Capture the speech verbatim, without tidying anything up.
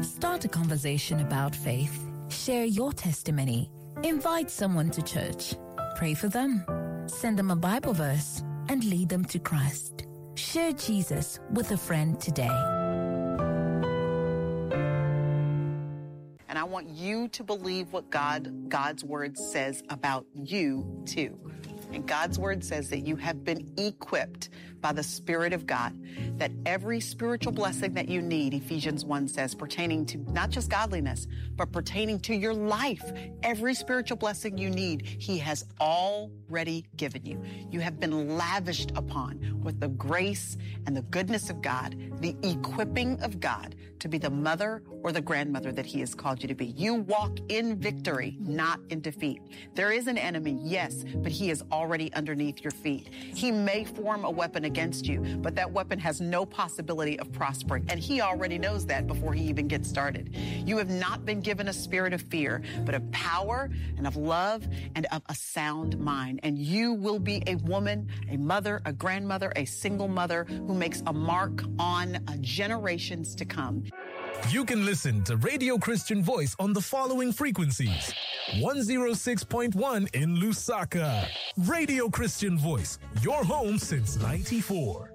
Start a conversation about faith. Share your testimony. Invite someone to church. Pray for them. Send them a Bible verse and lead them to Christ. Share Jesus with a friend today. And I want you to believe what God, God's word says about you too. And God's word says that you have been equipped by the Spirit of God, that every spiritual blessing that you need, Ephesians one says, pertaining to not just godliness, but pertaining to your life, every spiritual blessing you need, He has already given you. You have been lavished upon with the grace and the goodness of God, the equipping of God to be the mother or the grandmother that He has called you to be. You walk in victory, not in defeat. There is an enemy, yes, but he is already underneath your feet. He may form a weapon against you, but that weapon has no possibility of prospering. And he already knows that before he even gets started. You have not been given a spirit of fear, but of power and of love and of a sound mind. And you will be a woman, a mother, a grandmother, a single mother who makes a mark on uh, generations to come. You can listen to Radio Christian Voice on the following frequencies. one oh six point one in Lusaka. Radio Christian Voice, your home since ninety-four.